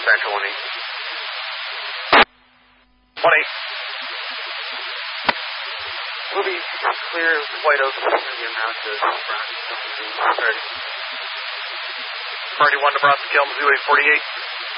dispatcher 1-8. 1-8. Movie clear, White Oak, medium now to Nebraska. 31 Nebraska, Kalamazoo 848.